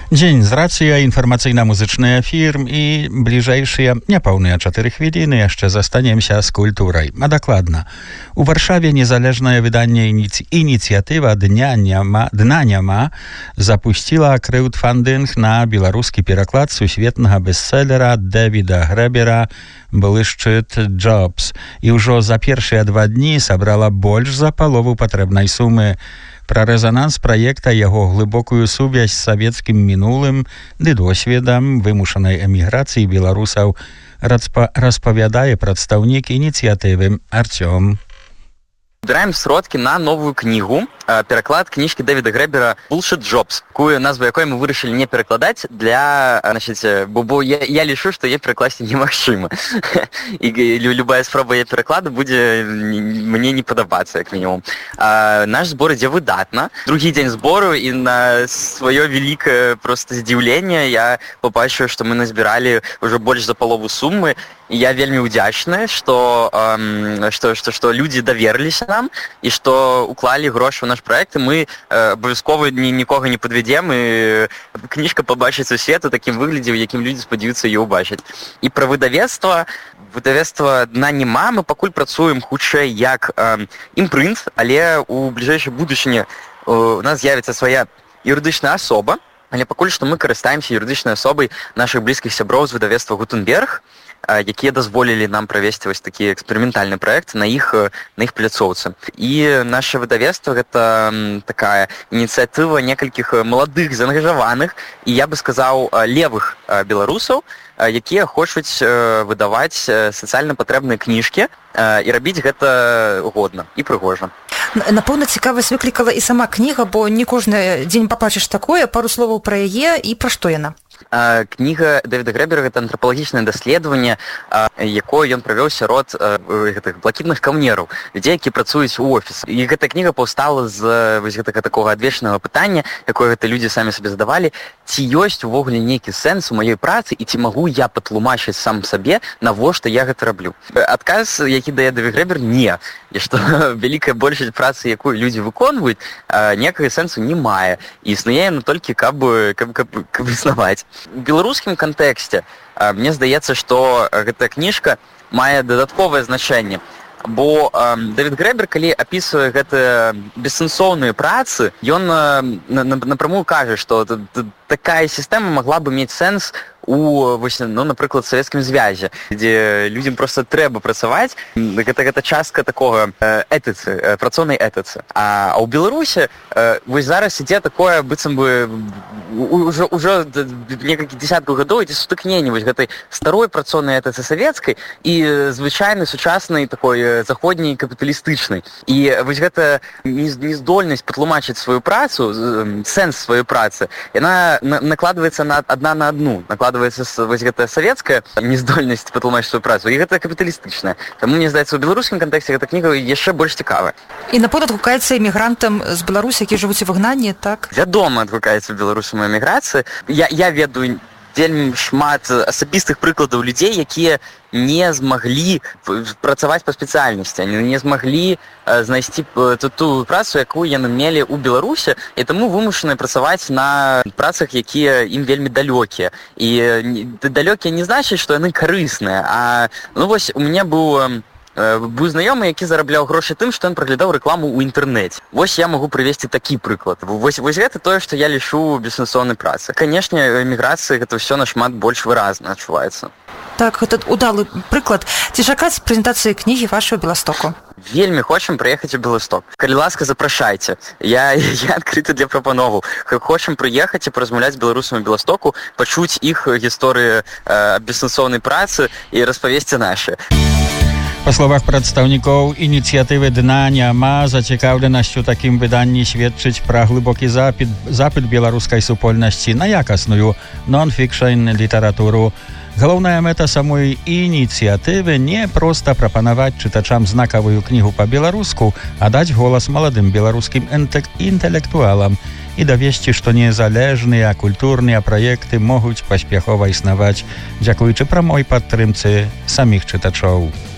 Дзень з рацыя, інфармацыйна-музычны эфір і бліжэйшыя няпоўныя 4 хвіліны яшчэ застанемся з культурай. А дакладна, у Варшаве незалежнае выданне ініцыятыва Дня няма запусціла краўдфандынг на беларускі пераклад сусветнага бестселлера Дэвіда Грэбера «Былы шчыт Джобс» і ўжо за першыя 2 дні сабрала больш за палову патрэбнай сумы. Пра рэзананс праекта, яго глыбокую сувязь з савецкім мінулым ды досведам вымушанай эміграцыі беларусаў распавядае прадстаўнік ініцыятывы Артём. Збираем сродкі на новую кнігу, пераклад кніжкі Дэвіда Грэбера «Bullshit Jobs», назву якой мы вырашылі не перакладаць бо я лічу, што яе перакласці немагчыма. І любая спроба яе перакладу будзе мне не падабацца, як мінімум. Наш збор ідзе выдатна. Другі дзень збору, і на сваё вялікае проста здзіўленне я побачыў, што мы назбіралі ўжо больш за палову сумы. І я вельмі ўдзячны, што людзі даверліся нам і што уклалі грошы ў наш проект, і мы абавязкова нікога не падвядзем, і кніжка пабачыць у свету такім выглядзе, у якім людзі спадзяюцца яе ўбачыць. І пра выдавецтва «Дна няма» мы пакуль працуем хутчэй як імпрынт, але ў бліжэйшай будучыні у нас з'явіцца свая юрыдычная асоба, але пакуль што мы карыстаемся юрыдычнай асобай нашых блізкіх сяброў з выдавецтва «Гутенберг», якія дазволілі нам правесці вось такі эксперыментальны праект на іх пляцоўцы. І наше выдавецтва — гэта такая ініцыятыва некалькіх маладых, заангажаваных і, я бы сказаў, левых беларусаў, якія хочуць выдаваць сацыяльна патрэбныя кніжкі і рабіць гэта годна і прыгожа. Напэўна, цікавасць выклікала і сама кніга, бо не кожны дзень пабачыш такое. Пару словаў пра яе і пра што яна. Кніга Дэвіда Грэбера — гэта антропалагічнае даследаванне, якое ён правёў сярод гэтых блакітных каўнераў, людзей, які працуюць у офіс. І гэтая кніга паўстала з вось гэтага такога адвечнага пытання, якое гэта людзі самі сабе задавалі: ці ёсць увогуле нейкі сэнс у маёй працы, і ці магу я патлумачыць сам сабе, навошта я гэта раблю? Адказ, які дае Дэвід Грэбер, не. І што вялікая большасць працы, якую людзі выконваюць, ніякага сэнсу не мае. І існуе яна толькі, каб існаваць. У беларускім кантэксце мне здаецца, што гэтая кніжка мае дадатковае значэнне, бо Дэвід Грэбер, калі апісвае гэтыя бессэнсоўныя працы, ён напрамую кажа, што такая сістэма магла бы мець сэнс у, напрыклад, Савецкім звязе, дзе людзям проста трэба працаваць. Гэта частка такога этыцы, працоўнай этыцы. А ў Беларусі вось зараз ідзе такое, быццам бы, ўжо некалькі дзесяткаў гадоў ідзе сутыкненне вось гэтай старой працоўнай этыцы савецкай і звычайнай сучаснай такой заходняй капіталістычнай. І вось гэта нездольнасць патлумачыць сваю працу, сэнс сваёй працы, яна накладваецца адна на адну. Накладваецца вось гэтая савецкая нездольнасць патлумачыць сваю працу, і гэта капіталістычная. Таму, мне здаецца, у беларускім кантэксце гэта кніга яшчэ больш цікавая. І напэўна адгукаецца эмігрантам з Беларусі, які жывуць у выгнанні, так? Вядома, адгукаецца беларусам эміграцыі. Я ведаю вельмі шмат асабістых прыкладаў людзей, якія не змаглі працаваць па спецыяльнасці, не змаглі знайсці ту працу, якую яны мелі ў Беларусі, і таму вымушаны працаваць на працах, якія ім вельмі далёкія. І далёкія не значыць, што яны карысныя, а вось у мяне быў знаёмы, які зарабляў грошы тым, што ён праглядаў рэкламу ў інтэрнэце. Вось я магу прывесці такі прыклад. Вось гэта тое, што я лічу бессэнсоўнай працы. Канешне, эміграцыі гэта ўсё нашмат больш выразна адчуваецца. Так, гэта удалы прыклад. Ці чакаць прэзентацыі кнігі вашай у Беластоку? Вельмі хочам прыехаць у Беласток. Калі ласка, запрашайце. Я адкрыты для прапановаў. Хочам прыехаць і паразмаўляць з беларусамі у Беластоку, пачуць іх гісторыі бессэнсоўнай працы і распавесці нашы. Па словах прадстаўнікоў ініцыятывы «Дна няма», зацікаўленасць у такім выданні сведчыць пра глыбокі запыт беларускай супольнасці на якасную нон-фікшн літаратуру. Галоўная мэта самой ініцыятывы не проста прапанаваць чытачам знакавую кнігу па-беларуску, а даць голас маладым беларускім інтэлектуалам і давесці, што незалежныя культурныя праекты могуць паспяхова існаваць дзякуючы прамой падтрымцы саміх чытачоў.